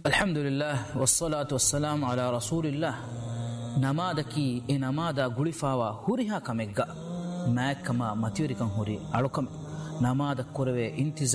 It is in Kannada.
ಅಲ್ಹಮ್ದುಲಿಲ್ಲಾಹ್ ವಸ್ಸಲಾತು ವಸ್ಸಲಾಮ್ ಅಲಾ ರಸೂಲಿಲ್ಲಾಹ್. ನಮಾದಕಿ ಎ ನಮಾದ ಗುಳಿಫಾವ ಹುರಿಹ ಕಮೆಗ್ಗ ಮ್ಯಾಕ್ಕಮ ಮತಿಯುರಿಕಂ ಹುರಿ ಅಳುಕಮೆ ನಮಾದ ಕೊರವೆ ಇಂತಿಜ